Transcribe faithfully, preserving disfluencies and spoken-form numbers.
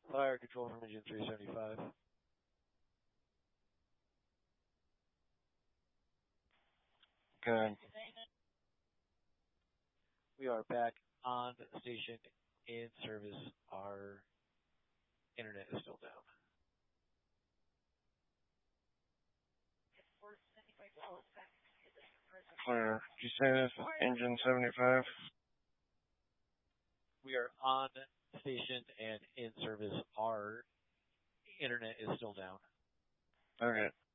Fire control from engine three seventy-five. Good. We are back on station in service. Our internet is still down. Clear. Did you say this is engine seventy-five? We are on station and in service. Our internet is still down. Okay.